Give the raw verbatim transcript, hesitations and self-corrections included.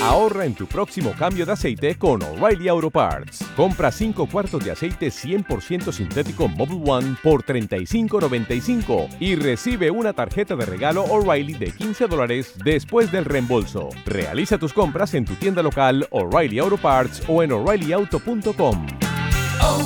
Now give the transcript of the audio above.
Ahorra en tu próximo cambio de aceite con O'Reilly Auto Parts. Compra cinco cuartos de aceite cien por ciento sintético Mobil One por treinta y cinco noventa y cinco y recibe una tarjeta de regalo O'Reilly de quince dólares después del reembolso. Realiza tus compras en tu tienda local O'Reilly Auto Parts o en O'Reilly Auto punto com. Oh,